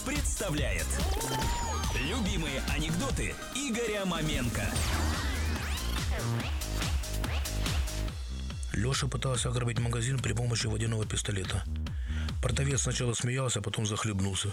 представляет любимые анекдоты Игоря Маменко. Леша пытался ограбить магазин при помощи водяного пистолета. Продавец сначала смеялся, а потом захлебнулся.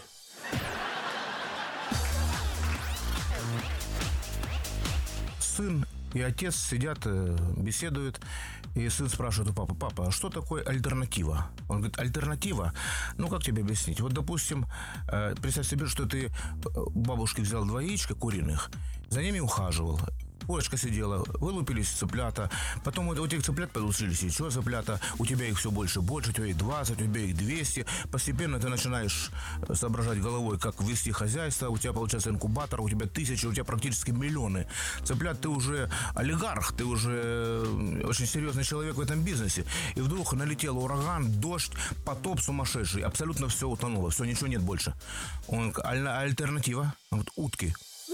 Сын и отец сидят, беседуют, и сын спрашивает у папы: папа, а что такое альтернатива? Он говорит: альтернатива? Ну, как тебе объяснить? Вот, допустим, представь себе, что ты у бабушки взял 2 яичка куриных, за ними ухаживал. Курочка сидела, вылупились цыплята, потом у этих цыплят получились еще цыплята, у тебя их все больше и больше, у тебя их 20, у тебя их 200. Постепенно ты начинаешь соображать головой, как вести хозяйство, у тебя получается инкубатор, у тебя 1000, у тебя практически миллионы цыплят, ты уже олигарх, ты уже очень серьезный человек в этом бизнесе. И вдруг налетел ураган, дождь, потоп сумасшедший, абсолютно все утонуло, все, ничего нет больше. Он: альтернатива? Он говорит: утки.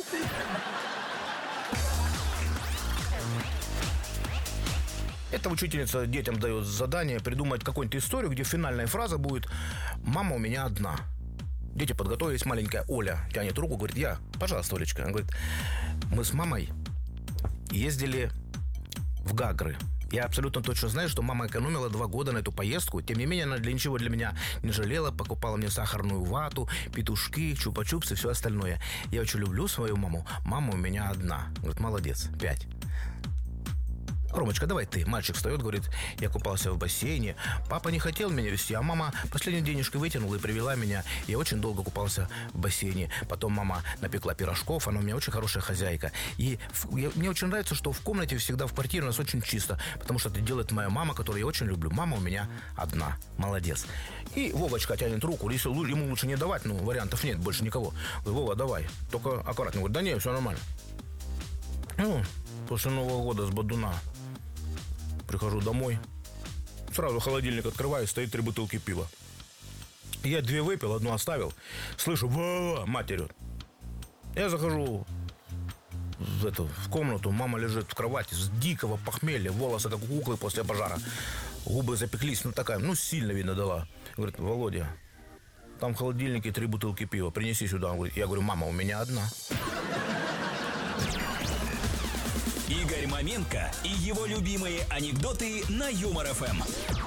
Эта учительница детям дает задание придумать какую-нибудь историю, где финальная фраза будет: «Мама у меня одна». Дети подготовились, маленькая Оля тянет руку, говорит: я, пожалуйста, Олечка. Она говорит: мы с мамой ездили в Гагры. Я абсолютно точно знаю, что мама экономила 2 года на эту поездку. Тем не менее, она для ничего для меня не жалела. Покупала мне сахарную вату, петушки, чупа-чупсы и все остальное. Я очень люблю свою маму. Мама у меня одна. Говорит: молодец, 5. Ромочка, давай ты. Мальчик встает, говорит: я купался в бассейне. Папа не хотел меня везти, а мама последние денежки вытянула и привела меня. Я очень долго купался в бассейне. Потом мама напекла пирожков, она у меня очень хорошая хозяйка. И мне очень нравится, что в комнате всегда, в квартире у нас очень чисто, потому что это делает моя мама, которую я очень люблю. Мама у меня одна. Молодец. И Вовочка тянет руку. Если ему лучше не давать, вариантов нет, больше никого. Говорю: Вова, давай. Только аккуратно. Говорит: да нет, все нормально. После Нового года с Бадуна прихожу домой, сразу холодильник открываю, стоит 3 бутылки пива. Я 2 выпил, 1 оставил. Слышу: Вова, мать орет. Я захожу в комнату, мама лежит в кровати с дикого похмелья, волосы как у куклы после пожара, губы запеклись, такая, сильно видно дала. Говорит: Володя, там в холодильнике 3 бутылки пива, принеси сюда. Я говорю: мама у меня одна. Игорь Маменко и его любимые анекдоты на Юмор ФМ.